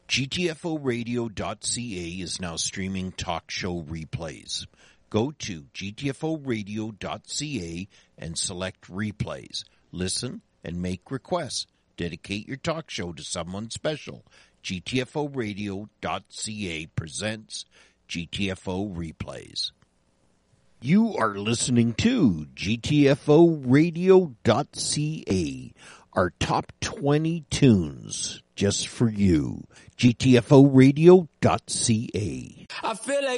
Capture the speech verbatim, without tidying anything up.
G T F O radio dot C A is now streaming talk show replays. Go to G T F O radio dot C A and select replays. Listen and make requests. Dedicate your talk show to someone special. G T F O radio dot C A presents G T F O replays. You are listening to G T F O radio dot C A, our top twenty tunes just for you. G T F O radio dot C A. I feel like